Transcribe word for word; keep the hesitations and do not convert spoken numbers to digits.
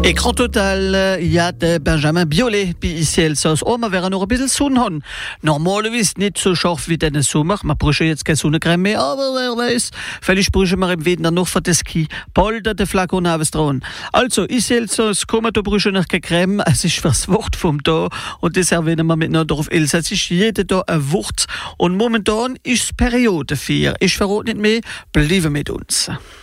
Écran total, il y a de Benjamin Biolay, puis ici elle sauce. Oh, ma wäre noch ein bisschen Sonne haben. Normalerweise nicht so scharf wie den Sommer. Man braucht jetzt keine Sonnencreme mehr, aber wer weiß. Vielleicht brauchen wir im Winter noch für das Ski. Polder, der Flakon haben es dran. Also, ici elle sauce, kommen da brauchen noch keine Creme. Es ist fürs Wort vom Tag. Und das erwähnen wir miteinander auf Elsassisch. Jeder da ein Wort. Und momentan ist es Periode vier. Ich verrate nicht mehr. Bleibe mit uns.